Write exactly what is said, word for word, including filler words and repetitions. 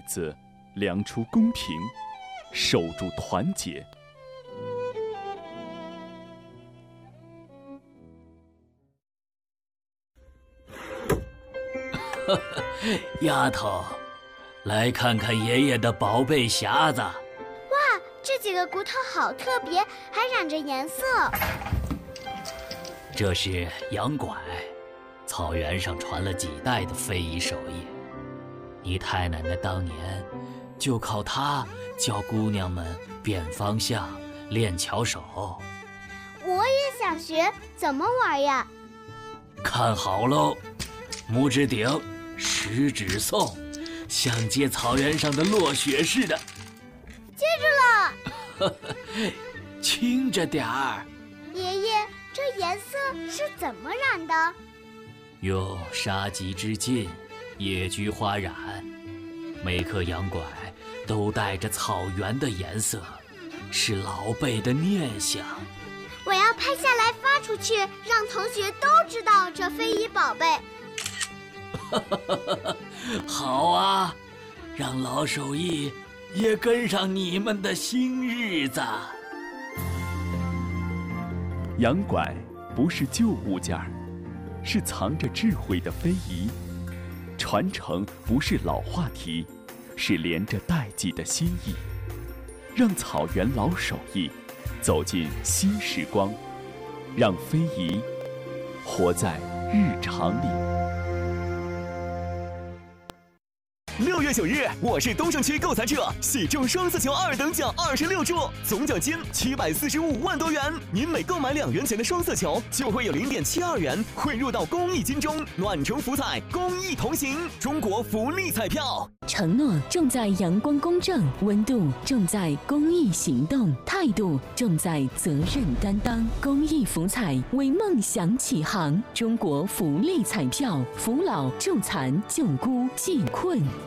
子，量出公平，守住团结。 丫头，来看看爷爷的宝贝匣子。 哇，这几个骨头好特别，还染着颜色。 这是羊拐，草原上传了几代的非遗手艺。你太奶奶当年就靠它教姑娘们辨方向、练巧手。 我也想学，怎么玩呀？ 看好喽，拇指顶，食指送，像接草原上的落雪似的。 接住了。 轻着点儿。 爷爷，这颜色是怎么染的？ 用杀鸡之劲，野菊花染。每颗羊拐都带着草原的颜色，是老辈的念想。 我要拍下来发出去，让同学都知道这非遗宝贝。 好啊，让老手艺也跟上你们的新日子。 羊拐不是旧物件儿，是藏着智慧的非遗；传承不是老话题，是连着代际的心意。让草原老手艺走进新时光，让非遗活在日常里。 六月九日，我市东城区购材社喜中双色球二等奖二十六注，总奖金七百四十五万多元。您每购买两元钱的双色球，就会有零点七二元汇入到公益金中，暖城福彩，公益同行，中国福利彩票。 承诺重在阳光公正，温度重在公益行动，态度重在责任担当。公益福彩为梦想起航，中国福利彩票，扶老救残救孤济困。